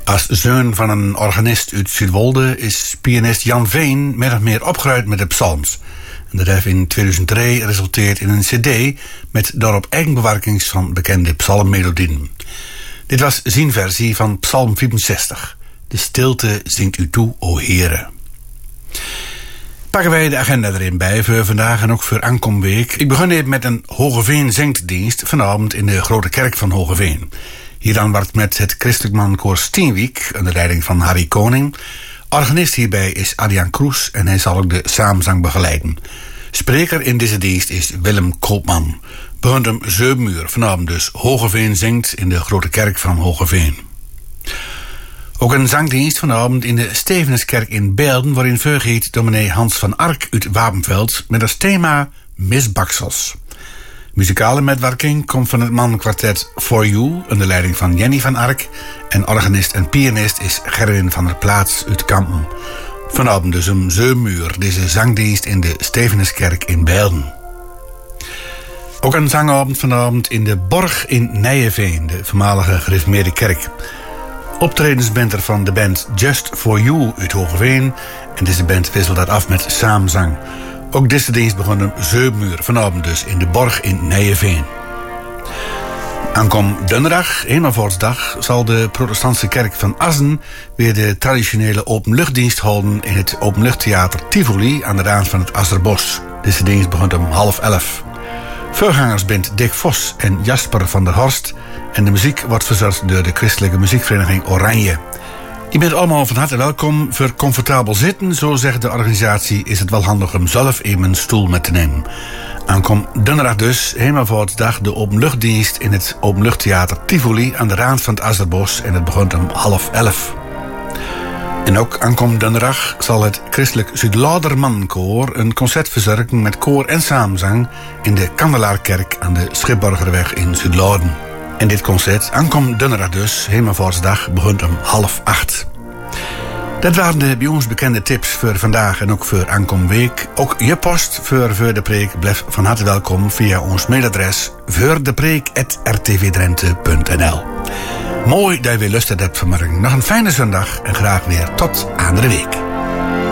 Als zoon van een organist uit Zuidwolde is pianist Jan Veen min of meer opgeruimd met de psalms. En dat heeft in 2003 resulteerd in een cd met daarop eigenbewerkings van bekende psalmmelodieën. Dit was zijn versie van Psalm 65. De stilte zingt u toe, o Heere. Pakken wij de agenda erin bij voor vandaag en ook voor aankomweek. Ik begin even met een Hogeveen zingdienst vanavond in de Grote Kerk van Hogeveen. Hieraan wordt met het christelijk mankoor Steenwijk onder leiding van Harry Koning. Organist hierbij is Adriaan Kroes en hij zal ook de samenzang begeleiden. Spreker in deze dienst is Willem Koopman. Begint om 7 uur vanavond dus Hogeveen zingt in de Grote Kerk van Hogeveen. Ook een zangdienst vanavond in de Stevenuskerk in Beelden, waarin vergeet dominee Hans van Ark uit Wapenveld met als thema Misbaksels. Muzikale metwerking komt van het mankwartet For You onder leiding van Jenny van Ark en organist en pianist is Gerwin van der Plaats uit Kampen. Vanavond dus om 7 uur deze zangdienst in de Stevenuskerk in Beelden. Ook een zangavond vanavond in de Borg in Nijeveen, de voormalige gereformeerde kerk. Optredens bent er van de band Just For You uit Hogeveen en deze band wisselt dat af met saamzang. Ook deze dienst begon om 7 uur vanavond dus in de Borg in Nijeveen. Aankom donderdag, Hemelvaartsdag, zal de protestantse kerk van Assen weer de traditionele openluchtdienst houden in het openluchttheater Tivoli aan de rand van het Asserbos. Deze dienst begint om 10:30. Voorgangers bent Dick Vos en Jasper van der Horst en de muziek wordt verzorgd door de christelijke muziekvereniging Oranje. Je bent allemaal van harte welkom. Voor comfortabel zitten, zo zegt de organisatie, is het wel handig om zelf even een stoel mee te nemen. Aankom donderdag dus, Hemelvaartsdag, de openluchtdienst in het openluchttheater Tivoli aan de rand van het Asserbos en het begint om 10:30. En ook aankom donderdag zal het christelijk Zuidlaadermannenkoor een concert verzorgen met koor en saamzang in de Kandelaarkerk aan de Schipborgerweg in Zuidlaaden. En dit concert, aankom donderdag dus, Hemelvaartsdag, begint om 7:30. Dat waren de bij ons bekende tips voor vandaag en ook voor aankomende week. Ook je post voor de preek blijft van harte welkom via ons mailadres voordepreek@rtvdrenthe.nl. Mooi dat je weer lust hebt vanmorgen. Nog een fijne zondag en graag weer tot andere week.